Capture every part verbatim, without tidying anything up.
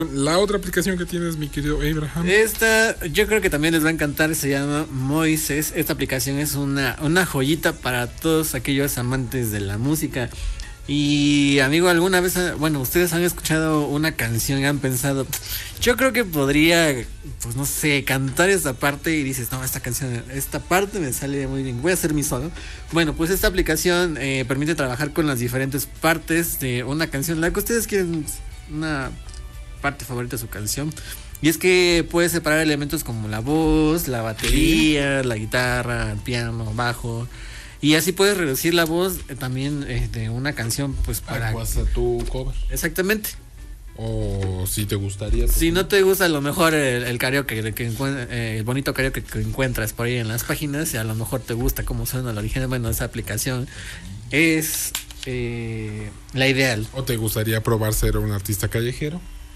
La otra aplicación que tienes, mi querido Abraham. Esta, yo creo que también les va a encantar, se llama Moises. Esta aplicación es una, una joyita para todos aquellos amantes de la música. Y amigo, alguna vez, bueno, ustedes han escuchado una canción y han pensado, yo creo que podría, pues no sé, cantar esta parte y dices, no, esta canción, esta parte me sale muy bien, voy a hacer mi solo. Bueno, pues esta aplicación eh, permite trabajar con las diferentes partes de una canción, la que ustedes quieren, una parte favorita de su canción. Y es que puedes separar elementos como la voz, la batería, la guitarra, el piano, bajo. Y así puedes reducir la voz eh, también eh, de una canción, pues para... Adecuas a tu cover. Exactamente. O si te gustaría... Si no te gusta a lo mejor el, el karaoke, que encuent- eh, el bonito karaoke que encuentras por ahí en las páginas, y a lo mejor te gusta cómo suena la original, bueno, esa aplicación es eh, la ideal. ¿O te gustaría probar ser un artista callejero?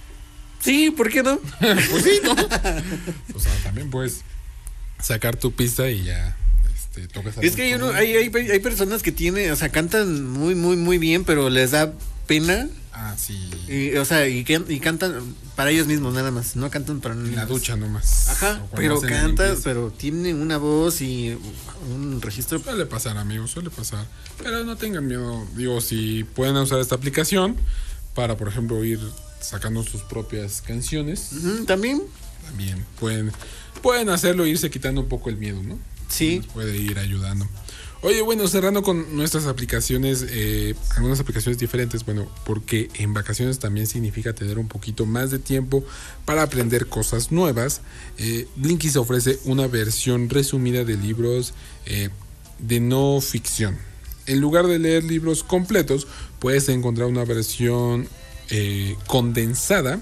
Sí, ¿por qué no? Pues sí, ¿no? O sea, también puedes sacar tu pista y ya este, tocas. Es que hay, uno, hay, hay, hay personas que tienen, o sea, cantan muy, muy, muy bien, pero les da pena. Ah, sí. Y, o sea, y, y cantan para ellos mismos nada más, no cantan para en la más. ducha nomás. Ajá, pero cantas, pero tienen una voz y un registro. Suele pasar, amigos, suele pasar. Pero no tengan miedo. Digo, si pueden usar esta aplicación para, por ejemplo, ir sacando sus propias canciones. Uh-huh, también. También pueden, pueden hacerlo e irse quitando un poco el miedo, ¿no? Sí. Nos puede ir ayudando. Oye, bueno, cerrando con nuestras aplicaciones, eh, algunas aplicaciones diferentes, bueno, porque en vacaciones también significa tener un poquito más de tiempo para aprender cosas nuevas. Eh, Blinkist ofrece una versión resumida de libros eh, de no ficción. En lugar de leer libros completos, puedes encontrar una versión eh, condensada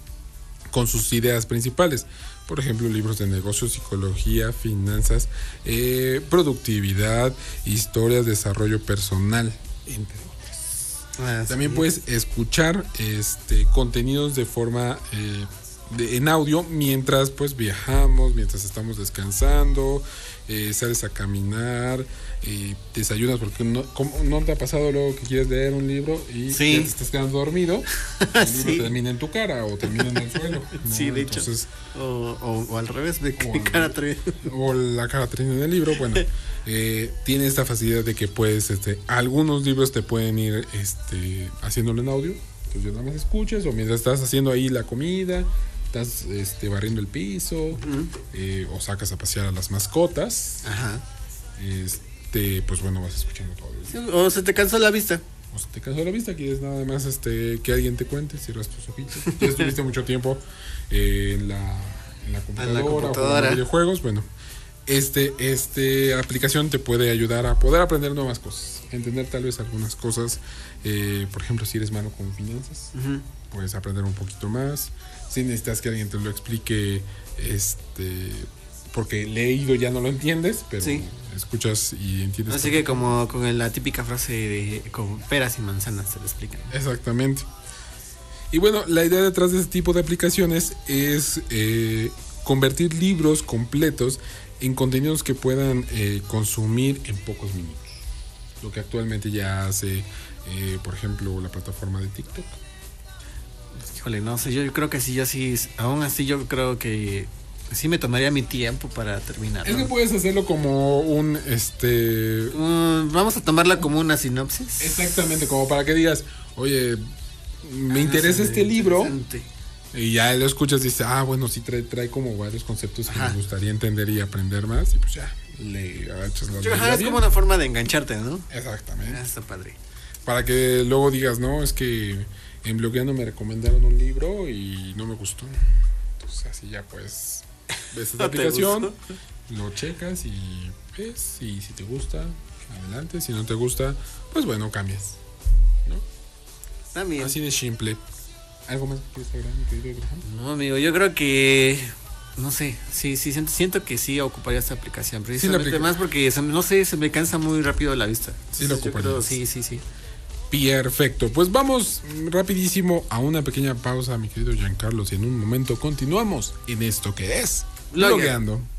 con sus ideas principales. Por ejemplo, libros de negocios, psicología, finanzas, eh, productividad, historias, desarrollo personal, entre otras. Ah, también sí. Puedes escuchar este, contenidos de forma eh, de, en audio mientras pues viajamos, mientras estamos descansando, eh, sales a caminar, eh, desayunas, porque no, ¿no te ha pasado luego que quieres leer un libro y sí. ya te estás quedando dormido? El libro sí. termina en tu cara o termina en el suelo, ¿no? Sí, de Entonces, hecho. O, o, o al revés, de que mi cara trae. O la cara trae en el libro. Bueno, eh, tiene esta facilidad de que puedes, este, algunos libros te pueden ir este, haciéndolo en audio. Entonces ya nada más escuchas, o mientras estás haciendo ahí la comida, estás este, barriendo el piso, uh-huh. eh, o sacas a pasear a las mascotas. Ajá. Este, pues bueno, vas escuchando todo. Sí, o se te cansó la vista. O se te cansó la vista, quieres nada más este, que alguien te cuente, cierras tus ojitos. Ya estuviste mucho tiempo eh, en, la, en la computadora, en la computadora o en videojuegos. Bueno, este, este aplicación te puede ayudar a poder aprender nuevas cosas, entender tal vez algunas cosas. Eh, por ejemplo, si eres malo con finanzas, uh-huh. puedes aprender un poquito más. Si necesitas que alguien te lo explique, este, porque leído ya no lo entiendes, pero sí. escuchas y entiendes. Así que como con la típica frase de con peras y manzanas se lo explican. Exactamente. Y bueno, la idea detrás de este tipo de aplicaciones es eh, convertir libros completos en contenidos que puedan eh, consumir en pocos minutos. Lo que actualmente ya hace, eh, por ejemplo, la plataforma de TikTok. Híjole, no sé, yo creo que sí, yo sí, aún así yo creo que sí me tomaría mi tiempo para terminar. Es que puedes hacerlo como un, este... Uh, vamos a tomarla como una sinopsis. Exactamente, como para que digas, oye, me ah, interesa este libro. Y ya lo escuchas y dices, ah, bueno, sí trae, trae como varios conceptos que Ajá. me gustaría entender y aprender más. Y pues ya, le agachas la Ajá, es como una forma de engancharte, ¿no? Exactamente. Ah, está padre. Para que luego digas, no, es que en Blogueando me recomendaron un libro y no me gustó. Entonces así ya pues ves esta ¿No aplicación, lo checas y ves, y si te gusta, adelante. Si no te gusta, pues bueno, cambias, ¿no? También. Así de simple. ¿Algo más que quieres agregar? No, amigo, yo creo que no sé, sí, sí, siento, siento que sí ocuparía esta aplicación, precisamente sí, más porque, no sé, se me cansa muy rápido la vista. Sí, lo ocuparía. Sí, sí, sí. Perfecto, pues vamos rapidísimo a una pequeña pausa, mi querido Giancarlo, y en un momento continuamos en esto que es Blogueando.